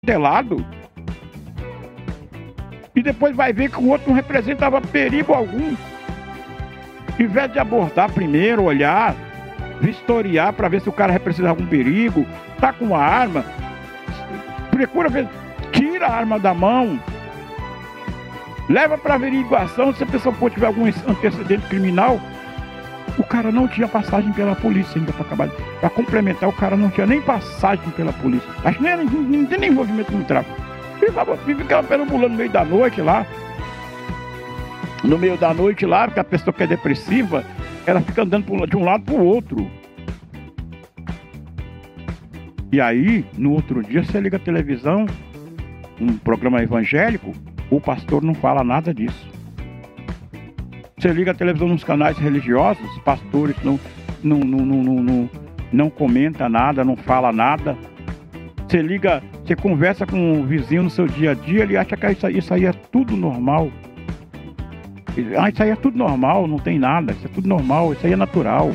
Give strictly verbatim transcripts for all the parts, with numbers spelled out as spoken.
lado. E depois vai ver que o outro não representava perigo algum. Em vez de abordar primeiro, olhar, vistoriar para ver se o cara representa algum perigo, tá com uma arma, procura ver, tira a arma da mão, leva para averiguação se a pessoa pode tiver algum antecedente criminal. O cara não tinha passagem pela polícia ainda para acabar. Para complementar, o cara não tinha nem passagem pela polícia. Acho que nem, não, não tem nem envolvimento no tráfico. Ficava, ficava perambulando no meio da noite lá. No meio da noite lá, porque a pessoa que é depressiva, ela fica andando de um lado para o outro. E aí, no outro dia, você liga a televisão, um programa evangélico, o pastor não fala nada disso. Você liga a televisão nos canais religiosos, os pastores não, não, não, não, não, não, não comenta nada, não fala nada. Você liga, você conversa com o vizinho no seu dia a dia, ele acha que isso aí, isso aí é tudo normal. Ah, isso aí é tudo normal, não tem nada, isso é tudo normal, isso aí é natural.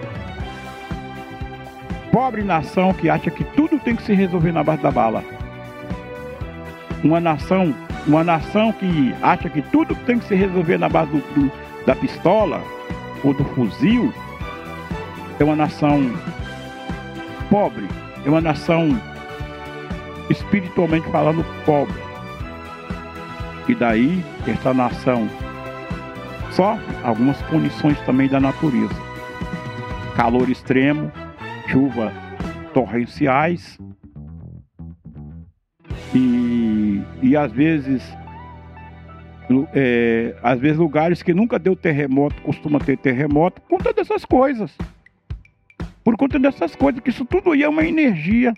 Pobre nação que acha que tudo tem que se resolver na base da bala. Uma nação, uma nação que acha que tudo tem que se resolver na base do, do, da pistola ou do fuzil, é uma nação pobre, é uma nação espiritualmente falando pobre. E daí, essa nação sofre algumas punições também da natureza. Calor extremo, chuva torrenciais e, e às vezes é, às vezes lugares que nunca deu terremoto costuma ter terremoto por conta dessas coisas, por conta dessas coisas, que isso tudo aí é uma energia,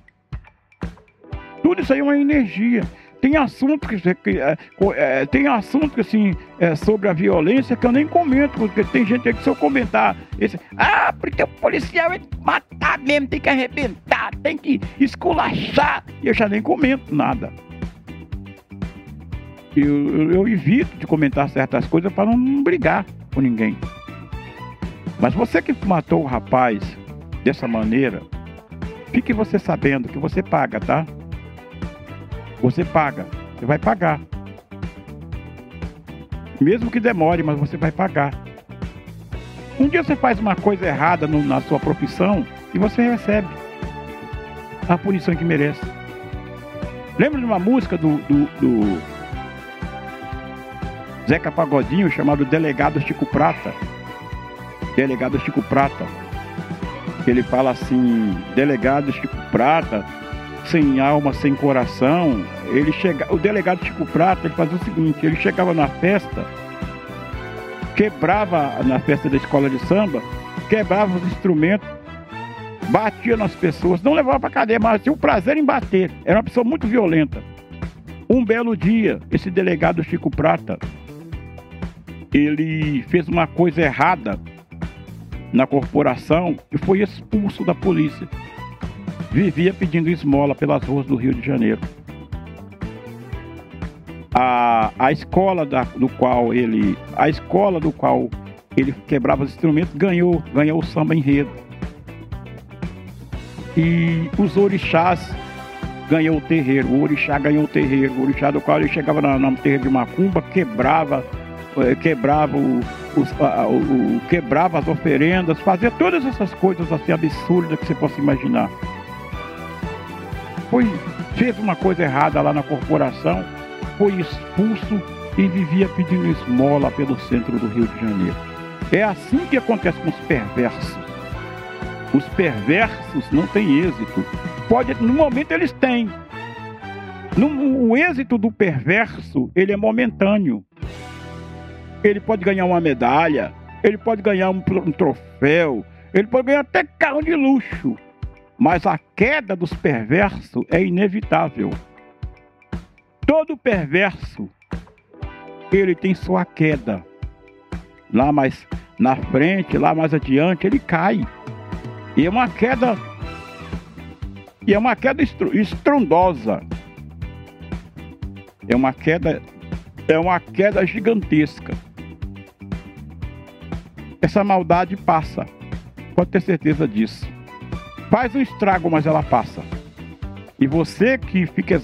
tudo isso aí é uma energia. Tem assunto que, que é, é, tem assunto que assim é, sobre a violência que eu nem comento, porque tem gente aí que se eu comentar esse, ah, porque o policial é matar mesmo, tem que arrebentar, tem que esculachar, e eu já nem comento nada. Eu, eu, eu evito de comentar certas coisas para não brigar com ninguém. Mas você que matou o rapaz dessa maneira, fique você sabendo que você paga, tá? Você paga, você vai pagar. Mesmo que demore, mas você vai pagar. Um dia você faz uma coisa errada no, na sua profissão e você recebe a punição que merece. Lembra de uma música do, do, do Zeca Pagodinho chamado Delegado Chico Prata? Delegado Chico Prata. Ele fala assim, Delegado Chico Prata, sem alma, sem coração. Ele chega, o delegado Chico Prata, ele fazia o seguinte, ele chegava na festa, quebrava na festa da escola de samba, quebrava os instrumentos, batia nas pessoas, não levava para cadeia, mas tinha o prazer em bater. Era uma pessoa muito violenta. Um belo dia, esse delegado Chico Prata, ele fez uma coisa errada na corporação e foi expulso da polícia. Vivia pedindo esmola pelas ruas do Rio de Janeiro. A, a escola da, do qual ele, a escola do qual ele quebrava os instrumentos ganhou, ganhou o samba enredo. E os orixás ganhou o terreiro. O orixá ganhou o terreiro. O orixá do qual ele chegava na, na terreiro de macumba, quebrava, quebrava o, os, a, o, quebrava as oferendas, fazia todas essas coisas assim absurdas que você possa imaginar. Foi, fez uma coisa errada lá na corporação, foi expulso e vivia pedindo esmola pelo centro do Rio de Janeiro. É assim que acontece com os perversos. Os perversos não têm êxito. Pode, no momento eles têm. No, o êxito do perverso, ele é momentâneo. Ele pode ganhar uma medalha, ele pode ganhar um, um troféu, ele pode ganhar até carro de luxo. Mas a queda dos perversos é inevitável. Todo perverso, ele tem sua queda. Lá mais na frente, lá mais adiante, ele cai. E é uma queda, e é uma queda estrondosa. É uma queda, é uma queda gigantesca. Essa maldade passa, pode ter certeza disso. Faz um estrago, mas ela passa. E você que fica